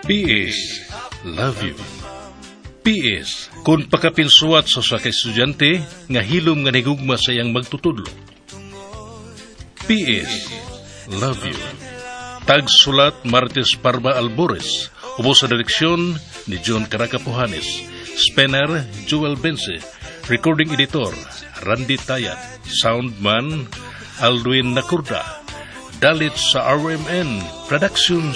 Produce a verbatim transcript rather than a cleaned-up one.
P S. Love you. P S. Kung pakapinsuat sa sa estudyante, nga hilom nga nigugma sa iyang magtutudlo. P S. Love you. Tagsulat Martes Parma Albores. Ubo sa direksyon ni John Caracapuhanes. Spener Joel Bense. Recording editor Randy Tayat. Soundman Alduin Nakurda. Dalit sa R M N Productions